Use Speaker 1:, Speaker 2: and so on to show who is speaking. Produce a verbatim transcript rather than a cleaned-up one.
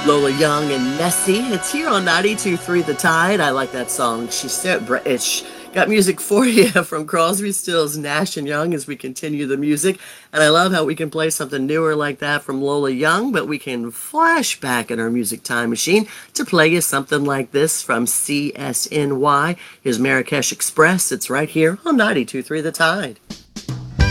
Speaker 1: Lola Young and Nessie. It's here on ninety-two point three The Tide. I like that song. She's so British. Got music for you from Crosby, Stills, Nash and Young as we continue the music. And I love how we can play something newer like that from Lola Young, but we can flash back in our music time machine to play you something like this from C S N Y. Here's Marrakesh Express. It's right here on ninety-two point three The Tide.